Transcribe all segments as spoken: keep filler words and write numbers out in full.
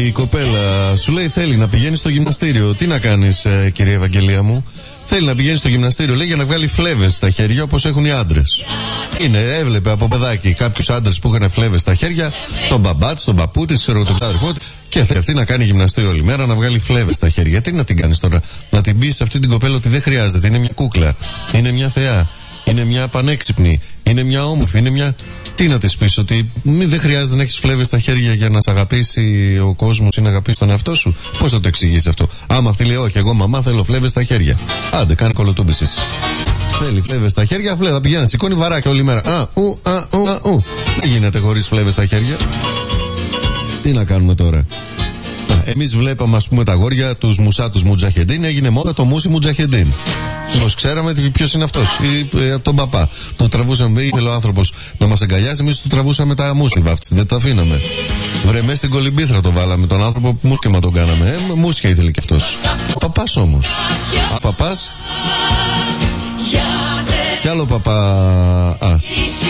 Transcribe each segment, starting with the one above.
Η κοπέλα σου λέει θέλει να πηγαίνει στο γυμναστήριο. Τι να κάνεις, ε, κυρία Ευαγγελία μου? Θέλει να πηγαίνει στο γυμναστήριο, λέει, για να βγάλει φλέβες στα χέρια όπως έχουν οι άντρες. Είναι, έβλεπε από παιδάκι κάποιους άντρες που είχαν φλέβες στα χέρια, τον μπαμπά της, τον παππού της, ξέρω, τον ξάδερφό της, και θέλει αυτή να κάνει γυμναστήριο όλη μέρα, να βγάλει φλέβες στα χέρια. Τι να την κάνεις τώρα? Να την πεις σε αυτή την κοπέλα ότι δεν χρειάζεται, είναι μια κούκλα, είναι μια θεά, είναι μια πανέξυπνη, είναι μια όμορφη, είναι μια. Τι να της πεις, ότι μη, δεν χρειάζεται να έχεις φλέβες στα χέρια για να σε αγαπήσει ο κόσμος ή να αγαπήσει τον εαυτό σου? Πώς θα το εξηγήσεις αυτό? Άμα αυτή λέει, όχι, εγώ μαμά θέλω φλέβες στα χέρια. Άντε, κάνει κολοτούμπηση. Θέλει φλέβες στα χέρια, φλέβες, θα πηγαίνει, σηκώνει βαράκια όλη μέρα. Α, ου, α, ου, α, ου. Δεν γίνεται χωρίς φλέβες στα χέρια. Τι να κάνουμε τώρα? Εμείς βλέπαμε, ας πούμε, τα αγόρια, τους μουσάτους Μουτζαχεντίν, έγινε μόδα το μουσι Μουτζαχεντίν. Πώς ξέραμε ποιος είναι αυτός? Ή, ε, τον παπά. Το τραβούσαμε, ήθελε ο άνθρωπος να μας εγκαλιάσει, εμείς του τραβούσαμε τα μουσι βάφτιση, δεν τα αφήναμε. Βρε, μέσα στην κολυμπήθρα το βάλαμε τον άνθρωπο, μουσκεμα τον κάναμε. Ε, μουσια ήθελε κι αυτός. Ο παπάς όμως. Α, παπάς. Κι άλλο παπάς.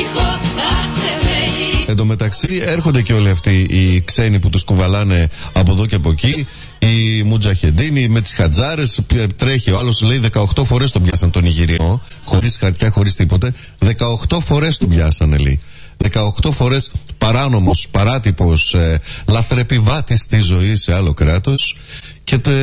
Εν τω μεταξύ έρχονται και όλοι αυτοί οι ξένοι που τους κουβαλάνε από εδώ και από εκεί, οι Μουτζαχεντίνοι με τις χατζάρες, τρέχει ο άλλος, λέει, δεκαοκτώ φορές τον πιάσαν τον Ιγυριανό, χωρίς χαρτιά, χωρίς τίποτε. δεκαοκτώ φορές τον πιάσανε, λέει. δεκαοκτώ φορές παράνομος, παράτυπος, ε, λαθρεπιβάτης στη ζωή σε άλλο κράτος, και το,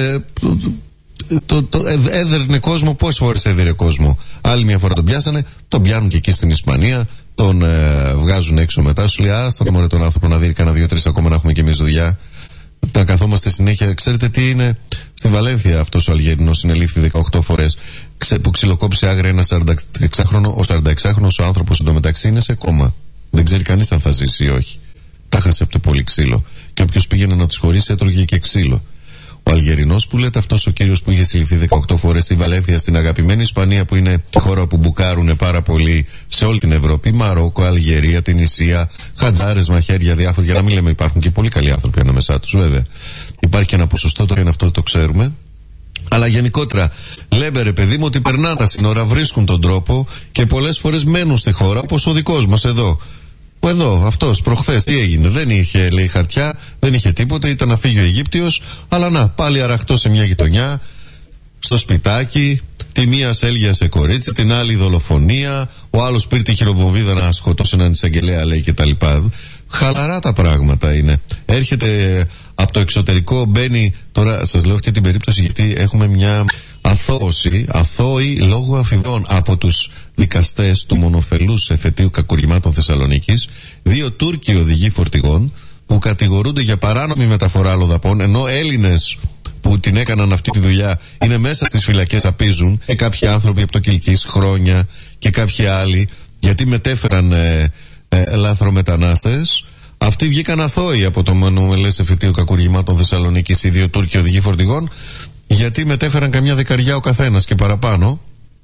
το, το, το έδερνε κόσμο. Πόσες φορές έδερνε κόσμο? Άλλη μια φορά τον πιάσανε, τον πιάνουν και εκεί στην Ισπανία, τον ε, βγάζουν έξω μετά. Σου λέει, άστα το μωρέ τον άνθρωπο να δει κανένα δύο-τρεις ακόμα να έχουμε και εμείς δουλειά. Τα καθόμαστε συνέχεια. Ξέρετε τι είναι? Στη Βαλένθια αυτός ο Αλγερινός συνελήφθη δεκαοκτώ φορές, που ξυλοκόπησε άγρια ένα σαρανταεξάχρονο. Ο σαρανταεξάχρονος ο άνθρωπος εντωμεταξύ είναι σε κόμμα. Δεν ξέρει κανείς αν θα ζήσει ή όχι. Τα χάσε από το πολύ ξύλο. Και όποιος πήγαινε να τους χωρίσει έτρωγε και ξύλο. Ο Αλγερινός που λέτε, αυτός ο κύριος που είχε συλληφθεί δεκαοκτώ φορές στη Βαλένθια, στην αγαπημένη Ισπανία, που είναι η χώρα που μπουκάρουν πάρα πολύ σε όλη την Ευρώπη, Μαρόκο, Αλγερία, Τινησία, χατζάρες, μαχαίρια, διάφορα. Για να μην λέμε, υπάρχουν και πολύ καλοί άνθρωποι ανάμεσά τους, βέβαια. Υπάρχει και ένα ποσοστό, τώρα είναι αυτό, το ξέρουμε. Αλλά γενικότερα, λέμε, ρε παιδί μου, ότι περνάνε τα σύνορα, βρίσκουν τον τρόπο και πολλές φορές μένουν στη χώρα, όπως ο δικός μας εδώ. Εδώ, αυτός, προχθές, τι έγινε? Δεν είχε, λέει, χαρτιά, δεν είχε τίποτα, ήταν να φύγει ο Αιγύπτιος, αλλά να, πάλι αραχτό σε μια γειτονιά, στο σπιτάκι, τη μία σέλγιασε κορίτσι, την άλλη δολοφονία, ο άλλος πήρε τη χειροβομβίδα να σκοτώσει έναν εισαγγελέα, λέει, και τα λοιπά. Χαλαρά τα πράγματα είναι. Έρχεται από το εξωτερικό, μπαίνει. Τώρα σας λέω αυτή την περίπτωση γιατί έχουμε μια αθώωση, αθώοι λόγω αφιβών από τους δικαστές του μονοφελούς εφετείου κακουργημάτων Θεσσαλονίκης, δύο Τούρκοι οδηγοί φορτηγών που κατηγορούνται για παράνομη μεταφορά αλλοδαπών, ενώ Έλληνες που την έκαναν αυτή τη δουλειά είναι μέσα στις φυλακές, απίζουν, και κάποιοι άνθρωποι από το Κιλκής χρόνια και κάποιοι άλλοι, γιατί μετέφεραν ε, ε, λάθρομετανάστες. Αυτοί βγήκαν αθώοι από το μονομελές εφετείο κακουργημάτων Θεσσαλονίκης, οι δύο Τούρκοι οδηγοί φορτηγών, γιατί μετέφεραν καμιά δεκαριά ο καθένας και παραπάνω.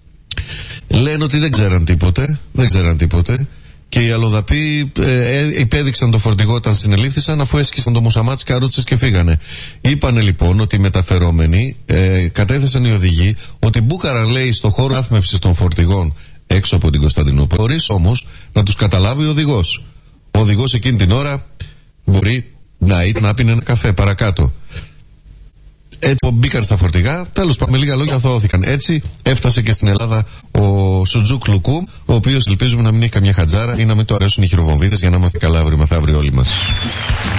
Λένε ότι δεν ξέραν τίποτε, δεν ξέραν τίποτε. Και οι αλλοδαποί ε, υπέδειξαν το φορτηγό όταν συνελήφθησαν, αφού έσκησαν το μουσαμάτι της καρότσες και φύγανε. Είπανε λοιπόν ότι οι μεταφερόμενοι ε, κατέθεσαν οι οδηγοί ότι μπούκαραν, λέει, στο χώρο στάθμευσης των φορτηγών έξω από την Κωνσταντινούπολη, χωρίς όμως να τους καταλάβει ο οδηγός. Ο οδηγός εκείνη την ώρα μπορεί να ήταν να πίνει ένα καφέ παρακάτω. Έτσι μπήκαν στα φορτηγά, τέλος πάντων, με λίγα λόγια αθωώθηκαν. Έτσι έφτασε και στην Ελλάδα ο Σουτζούκ Λουκούμ, ο οποίος ελπίζουμε να μην έχει καμιά χατζάρα ή να μην του αρέσουν οι χειροβομβίδες, για να είμαστε καλά αύριο μεθαύριο όλοι μας.